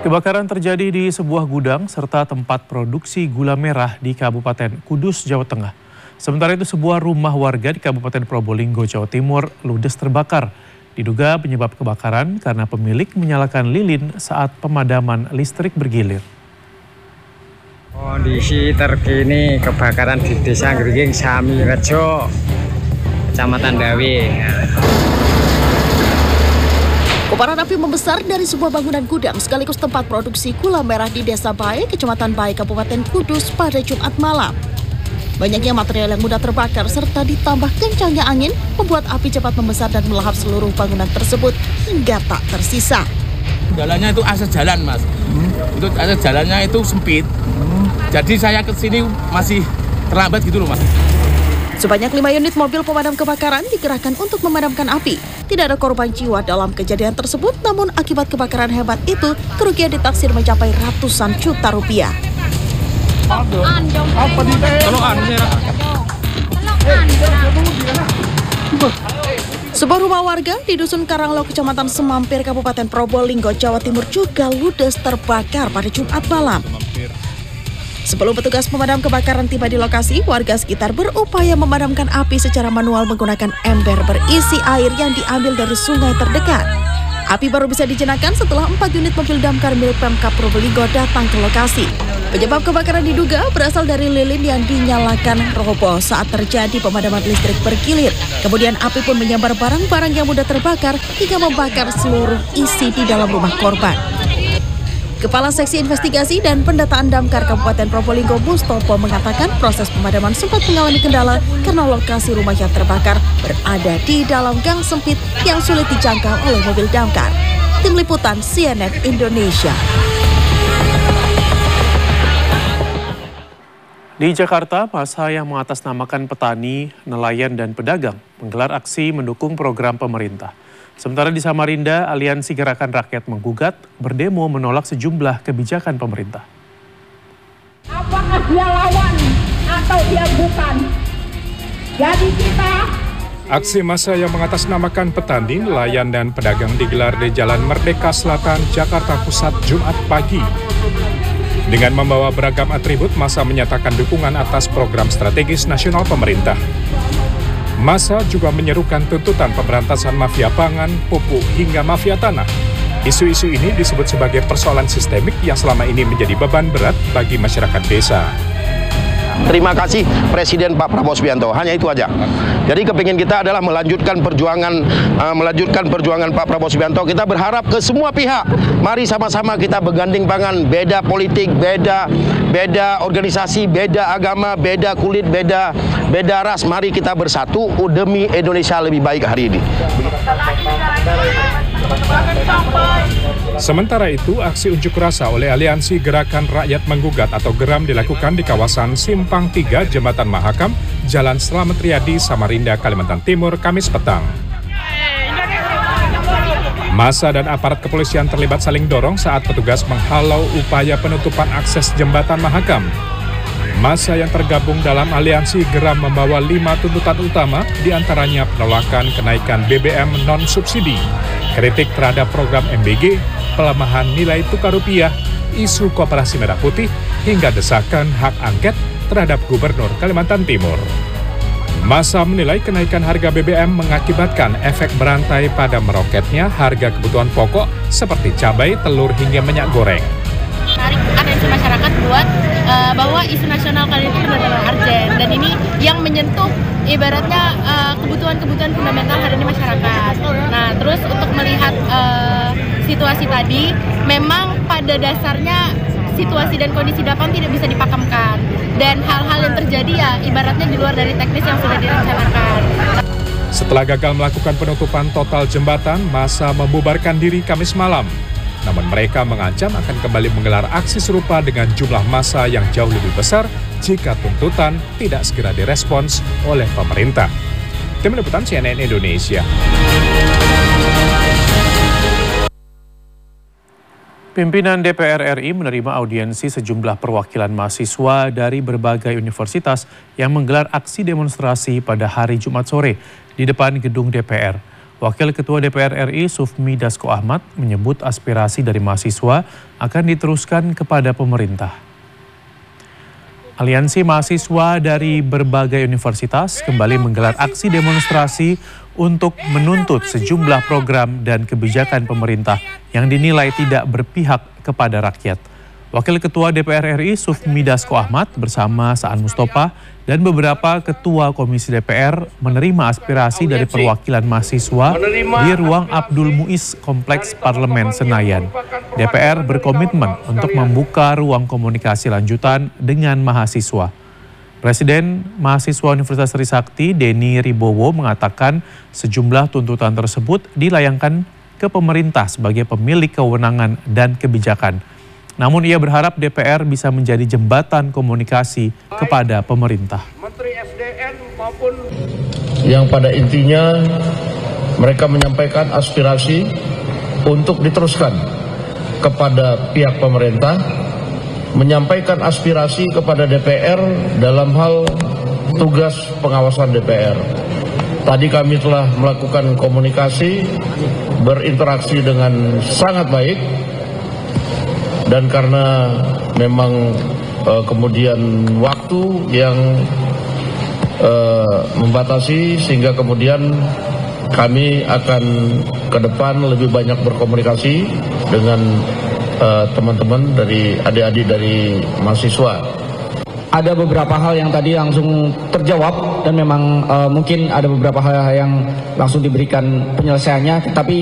Kebakaran terjadi di sebuah gudang serta tempat produksi gula merah di Kabupaten Kudus, Jawa Tengah. Sementara itu sebuah rumah warga di Kabupaten Probolinggo, Jawa Timur ludes terbakar. Diduga penyebab kebakaran karena pemilik menyalakan lilin saat pemadaman listrik bergilir. Kondisi terkini kebakaran di Desa Gringing, Samirejo, Kecamatan Dawe. Kobaran api membesar dari sebuah bangunan gudang sekaligus tempat produksi gula merah di Desa Bae, Kecamatan Bae, Kabupaten Kudus pada Jumat malam. Banyaknya material yang mudah terbakar serta ditambah kencangnya angin membuat api cepat membesar dan melahap seluruh bangunan tersebut hingga tak tersisa. Jalannya itu akses jalan, Mas. Itu akses jalannya itu sempit. Jadi saya ke sini masih terlambat gitu loh, Mas. Sebanyak 5 unit mobil pemadam kebakaran dikerahkan untuk memadamkan api. Tidak ada korban jiwa dalam kejadian tersebut, namun akibat kebakaran hebat itu, kerugian ditaksir mencapai ratusan juta rupiah. Sebuah rumah warga di Dusun Karanglo, Kecamatan Semampir, Kabupaten Probolinggo, Jawa Timur juga ludes terbakar pada Jumat malam. Sebelum petugas pemadam kebakaran tiba di lokasi, warga sekitar berupaya memadamkan api secara manual menggunakan ember berisi air yang diambil dari sungai terdekat. Api baru bisa dijenakkan setelah 4 unit mobil damkar milik Pemkab Probolinggo datang ke lokasi. Penyebab kebakaran diduga berasal dari lilin yang dinyalakan roboh saat terjadi pemadaman listrik bergilir. Kemudian api pun menyambar barang-barang yang mudah terbakar hingga membakar seluruh isi di dalam rumah korban. Kepala Seksi Investigasi dan Pendataan Damkar Kabupaten Probolinggo, Mustopo, mengatakan proses pemadaman sempat mengalami kendala karena lokasi rumah yang terbakar berada di dalam gang sempit yang sulit dijangkau oleh mobil damkar. Tim Liputan CNN Indonesia. Di Jakarta, massa yang mengatasnamakan petani, nelayan, dan pedagang menggelar aksi mendukung program pemerintah. Sementara di Samarinda, Aliansi Gerakan Rakyat Menggugat berdemo menolak sejumlah kebijakan pemerintah. Apakah dia lawan atau dia bukan? Jadi kita... Aksi massa yang mengatasnamakan petani, nelayan, dan pedagang digelar di Jalan Merdeka Selatan, Jakarta Pusat, Jumat pagi. Dengan membawa beragam atribut, massa menyatakan dukungan atas program strategis nasional pemerintah. Massa juga menyerukan tuntutan pemberantasan mafia pangan, pupuk, hingga mafia tanah. Isu-isu ini disebut sebagai persoalan sistemik yang selama ini menjadi beban berat bagi masyarakat desa. Terima kasih Presiden Pak Prabowo Subianto, hanya itu aja. Jadi kepingin kita adalah melanjutkan perjuangan Pak Prabowo Subianto. Kita berharap ke semua pihak, mari sama-sama kita berganding tangan, beda politik, beda organisasi, beda agama, beda kulit, beda ras. Mari kita bersatu demi Indonesia lebih baik hari ini. Sementara itu, aksi unjuk rasa oleh Aliansi Gerakan Rakyat Menggugat atau GERAM dilakukan di kawasan Simpang 3 Jembatan Mahakam, Jalan Slamet Riyadi, Samarinda, Kalimantan Timur, Kamis petang. Massa dan aparat kepolisian terlibat saling dorong saat petugas menghalau upaya penutupan akses Jembatan Mahakam. Massa yang tergabung dalam aliansi GERAM membawa 5 tuntutan utama, diantaranya penolakan kenaikan BBM non-subsidi, kritik terhadap program MBG, pelemahan nilai tukar rupiah, isu Koperasi Merah Putih, hingga desakan hak angket terhadap Gubernur Kalimantan Timur. Massa menilai kenaikan harga BBM mengakibatkan efek berantai pada meroketnya harga kebutuhan pokok seperti cabai, telur, hingga minyak goreng. Menarik atensi masyarakat buat bahwa isu nasional kali ini benar-benar urgent dan ini yang menyentuh ibaratnya kebutuhan-kebutuhan fundamental hari ini masyarakat. Nah, terus untuk melihat situasi tadi, memang pada dasarnya situasi dan kondisi lapangan tidak bisa dipakemkan dan hal-hal yang terjadi ya ibaratnya di luar dari teknis yang sudah direncanakan. Setelah gagal melakukan penutupan total jembatan, massa membubarkan diri Kamis malam. Namun mereka mengancam akan kembali menggelar aksi serupa dengan jumlah massa yang jauh lebih besar jika tuntutan tidak segera direspons oleh pemerintah. Tim Liputan CNN Indonesia. Pimpinan DPR RI menerima audiensi sejumlah perwakilan mahasiswa dari berbagai universitas yang menggelar aksi demonstrasi pada hari Jumat sore di depan gedung DPR. Wakil Ketua DPR RI Sufmi Dasko Ahmad menyebut aspirasi dari mahasiswa akan diteruskan kepada pemerintah. Aliansi mahasiswa dari berbagai universitas kembali menggelar aksi demonstrasi untuk menuntut sejumlah program dan kebijakan pemerintah yang dinilai tidak berpihak kepada rakyat. Wakil Ketua DPR RI Sufmi Dasko Ahmad bersama Saan Mustafa dan beberapa ketua komisi DPR menerima aspirasi dari perwakilan mahasiswa di ruang Abdul Muiz Kompleks Parlemen Senayan. DPR berkomitmen untuk membuka ruang komunikasi lanjutan dengan mahasiswa. Presiden Mahasiswa Universitas Trisakti, Denny Ribowo, mengatakan sejumlah tuntutan tersebut dilayangkan ke pemerintah sebagai pemilik kewenangan dan kebijakan. Namun ia berharap DPR bisa menjadi jembatan komunikasi kepada pemerintah. Menteri SDM maupun yang pada intinya mereka menyampaikan aspirasi untuk diteruskan kepada pihak pemerintah, menyampaikan aspirasi kepada DPR dalam hal tugas pengawasan DPR. Tadi kami telah melakukan komunikasi, berinteraksi dengan sangat baik. Dan karena memang kemudian waktu yang membatasi, sehingga kemudian kami akan ke depan lebih banyak berkomunikasi dengan teman-teman dari adik-adik dari mahasiswa. Ada beberapa hal yang tadi langsung terjawab dan memang mungkin ada beberapa hal yang langsung diberikan penyelesaiannya, tapi